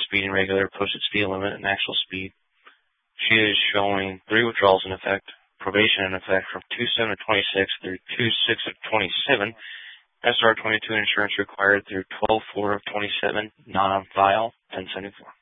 speeding regular, posted speed limit, and actual speed. She is showing 3 withdrawals in effect, probation in effect from 2/7 of 26 through 2/6 of 27, SR 22 insurance required through 12/4 of 27, not on file, 1074.